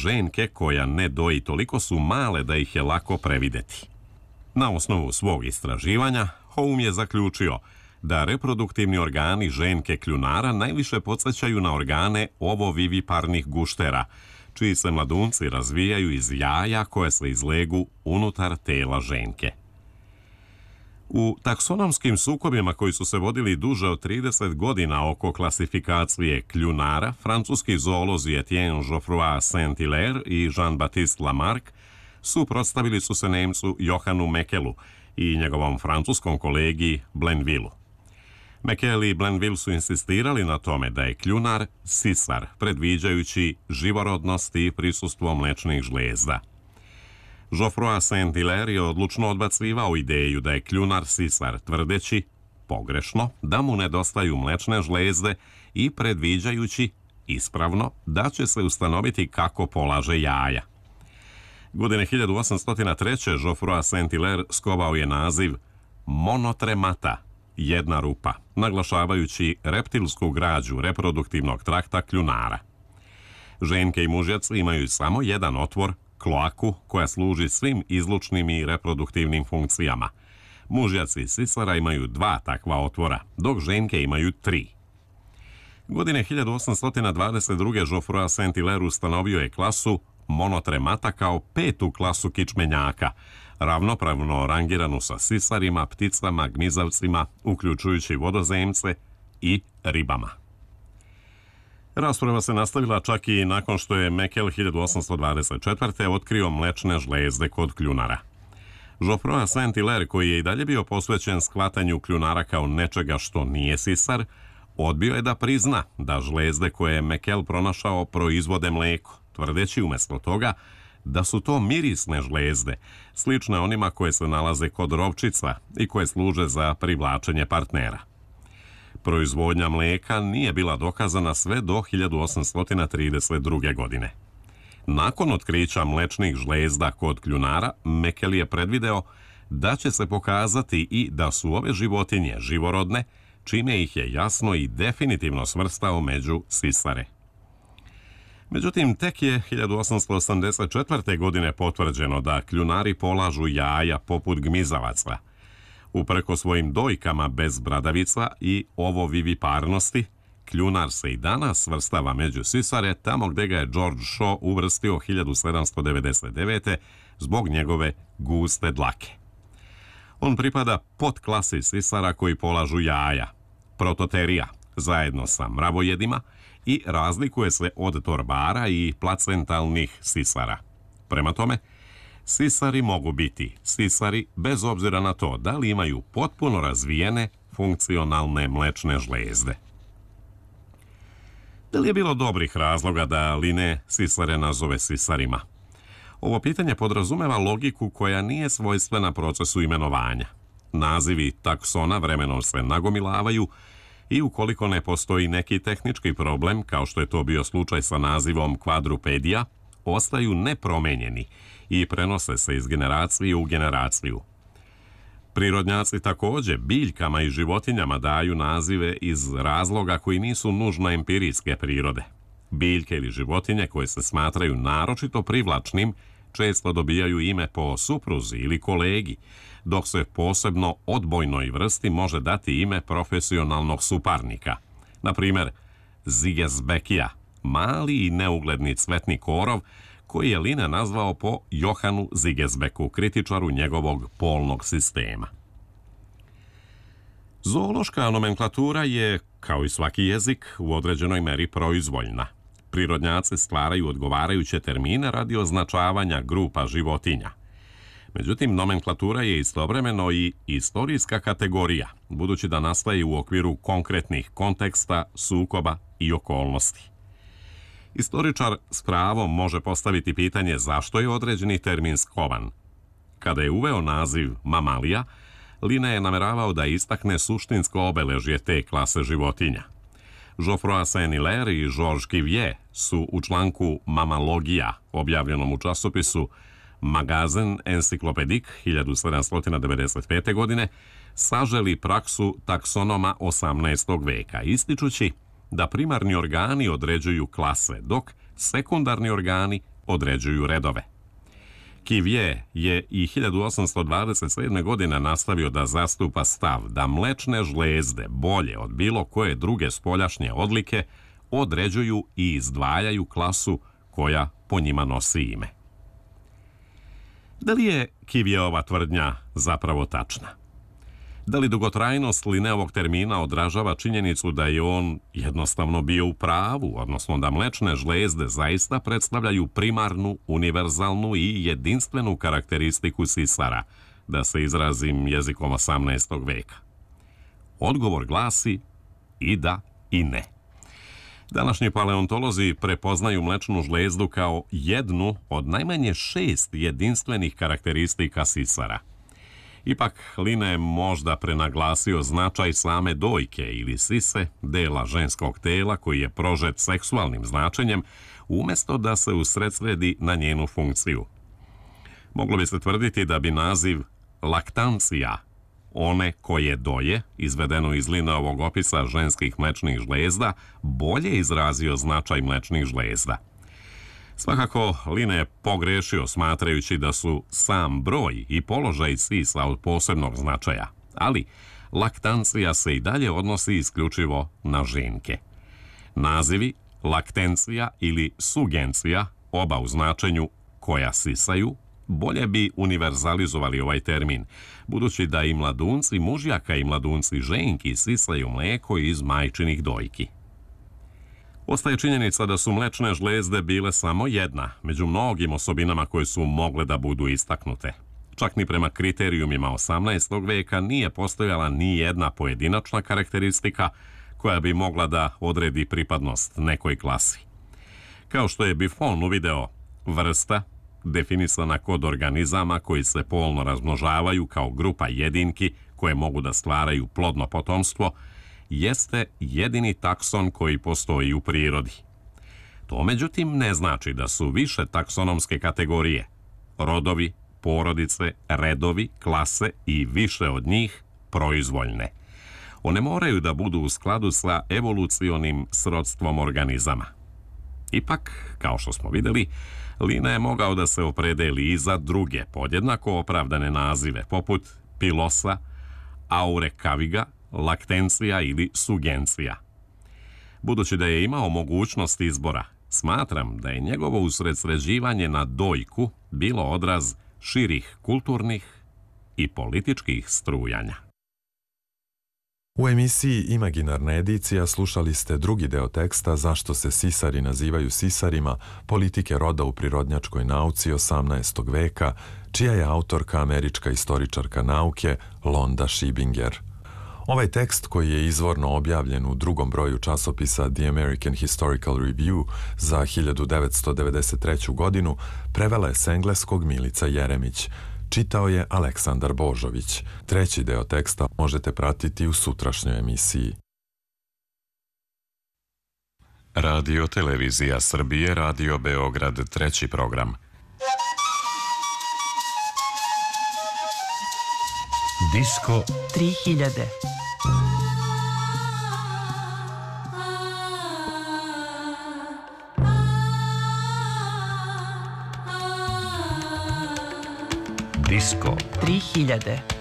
ženke koja ne doji toliko su male da ih je lako prevideti. Na osnovu svog istraživanja, Home je zaključio da reproduktivni organi ženke kljunara najviše podsjećaju na organe ovoviviparnih guštera, čiji se mladunci razvijaju iz jaja koje se izlegu unutar tela ženke. U taksonomskim sukobima koji su se vodili duže od 30 godina oko klasifikacije kljunara, francuski zoolozi Etienne Geoffroy Saint-Hilaire i Jean-Baptiste Lamarck suprotstavili su se Nemcu Johanu Meckelu i njegovom francuskom kolegi Blainvilleu. Meckel i Blainville su insistirali na tome da je kljunar sisar, predviđajući živorodnost i prisustvo mlečnih žlezda. Geoffroy Saint-Hilaire je odlučno odbacivao ideju da je kljunar sisar, tvrdeći, pogrešno, da mu nedostaju mlečne žlezde i predviđajući, ispravno, da će se ustanoviti kako polaže jaja. Godine 1803. Geoffroy Saint-Hilaire skovao je naziv monotremata, jedna rupa, naglašavajući reptilsku građu reproduktivnog trakta kljunara. Ženke i mužjaci imaju samo jedan otvor, kloaku, koja služi svim izlučnim i reproduktivnim funkcijama. Mužjaci sisara imaju 2 takva otvora, dok ženke imaju 3. Godine 1822. Geoffroy Saint-Hilaire ustanovio je klasu monotremata kao 5. klasu kičmenjaka, ravnopravno rangiranu sa sisarima, pticama, gmizavcima, uključujući vodozemce i ribama. Rasprava se nastavila čak i nakon što je Meckel 1824. otkrio mlečne žlezde kod kljunara. Geoffroy Saint-Hilaire, koji je i dalje bio posvećen shvatanju kljunara kao nečega što nije sisar, odbio je da prizna da žlezde koje je Meckel pronašao proizvode mleko, tvrdeći umjesto toga da su to mirisne žlezde, slične onima koje se nalaze kod rovčica i koje služe za privlačenje partnera. Proizvodnja mlijeka nije bila dokazana sve do 1832. godine. Nakon otkrića mlečnih žlezda kod kljunara, Meckel je predvideo da će se pokazati i da su ove životinje živorodne, čime ih je jasno i definitivno svrstao među sisare. Međutim, tek je 1884. godine potvrđeno da kljunari polažu jaja poput gmizavaca. Upreko svojim dojkama bez bradavica i ovoviviparnosti, kljunar se i danas svrstava među sisare tamo gde ga je George Shaw uvrstio 1799. zbog njegove guste dlake. On pripada podklasi sisara koji polažu jaja, prototerija, zajedno sa mravojedima, i razlikuje se od torbara i placentalnih sisara. Prema tome, sisari mogu biti sisari bez obzira na to da li imaju potpuno razvijene funkcionalne mlečne žlezde. Da li je bilo dobrih razloga da Linné sisare nazove sisarima? Ovo pitanje podrazumeva logiku koja nije svojstvena procesu imenovanja. Nazivi taksona vremenom se nagomilavaju i ukoliko ne postoji neki tehnički problem, kao što je to bio slučaj sa nazivom kvadrupedija, ostaju nepromenjeni i prenose se iz generacije u generaciju. Prirodnjaci također biljkama i životinjama daju nazive iz razloga koji nisu nužno empirijske prirode. Biljke ili životinje koje se smatraju naročito privlačnim često dobijaju ime po supruzi ili kolegi, dok se posebno odbojnoj vrsti može dati ime profesionalnog suparnika. Na primjer, Zigesbekija, mali i neugledni cvetni korov koji je Linné nazvao po Johanu Zigesbeku, kritičaru njegovog polnog sistema. Zoološka nomenklatura je, kao i svaki jezik, u određenoj meri proizvoljna. Prirodnjaci stvaraju odgovarajuće termine radi označavanja grupa životinja. Međutim, nomenklatura je istovremeno i istorijska kategorija, budući da nastaje u okviru konkretnih konteksta, sukoba i okolnosti. Istoričar s pravom može postaviti pitanje zašto je određeni termin skovan. Kada je uveo naziv mamalija, Linné je nameravao da istakne suštinsko obeležje te klase životinja. Geoffroy Saint-Hilaire i Georges Cuvier su u članku Mamalogija, objavljenom u časopisu Magazin Encyclopédique 1795. godine, saželi praksu taksonoma 18. veka, ističući da primarni organi određuju klase, dok sekundarni organi određuju redove. Cuvier je i 1827. godine nastavio da zastupa stav da mlečne žlezde bolje od bilo koje druge spoljašnje odlike određuju i izdvajaju klasu koja po njima nosi ime. Da li je Cuvierova tvrdnja zapravo tačna? Da li dugotrajnost Linneovog termina odražava činjenicu da je on jednostavno bio u pravu, odnosno da mlečne žlezde zaista predstavljaju primarnu, univerzalnu i jedinstvenu karakteristiku sisara, da se izrazim jezikom 18. veka? Odgovor glasi i da i ne. Današnji paleontolozi prepoznaju mlečnu žlezdu kao jednu od najmanje 6 jedinstvenih karakteristika sisara. Ipak, Linne je možda prenaglasio značaj same dojke ili sise, dela ženskog tela koji je prožet seksualnim značenjem, umjesto da se usredsredi na njenu funkciju. Moglo bi se tvrditi da bi naziv laktancija, one koje doje, izvedeno iz Linneovog opisa ženskih mlečnih žlezda, bolje izrazio značaj mlečnih žlezda. Svakako, Linne je pogrešio smatrajući da su sam broj i položaj sisa od posebnog značaja, ali laktancija se i dalje odnosi isključivo na ženke. Nazivi laktencija ili sugencija, oba u značenju koja sisaju, bolje bi univerzalizovali ovaj termin, budući da i mladunci mužjaka i mladunci ženki sisaju mlijeko iz majčinih dojki. Ostaje činjenica da su mlečne žlezde bile samo jedna među mnogim osobinama koje su mogle da budu istaknute. Čak ni prema kriterijumima 18. veka nije postojala ni jedna pojedinačna karakteristika koja bi mogla da odredi pripadnost nekoj klasi. Kao što je Buffon uvideo, vrsta, definisana kod organizama koji se polno razmnožavaju kao grupa jedinki koje mogu da stvaraju plodno potomstvo, jeste jedini takson koji postoji u prirodi. To međutim ne znači da su više taksonomske kategorije, rodovi, porodice, redovi, klase i više od njih proizvoljne. One moraju da budu u skladu sa evolucionim srodstvom organizama. Ipak, kao što smo vidjeli, Linne je mogao da se opredeli i za druge podjednako opravdane nazive, poput pilosa, aurekaviga, laktencija ili sugencija. Budući da je imao mogućnost izbora, smatram da je njegovo usredsređivanje na dojku bilo odraz širih kulturnih i političkih strujanja. U emisiji Imaginarna edicija slušali ste drugi deo teksta Zašto se sisari nazivaju sisarima, politike roda u prirodnjačkoj nauci 18. veka, čija je autorka američka istoričarka nauke Londa Shibinger. Ovaj tekst, koji je izvorno objavljen u drugom broju časopisa The American Historical Review za 1993. godinu, prevela je s engleskog Milica Jeremić. Čitao je Aleksandar Božović. Treći deo teksta možete pratiti u sutrašnjoj emisiji. Radio Televizija Srbije, Radio Beograd, treći program. Disko 3000. Disko 3000.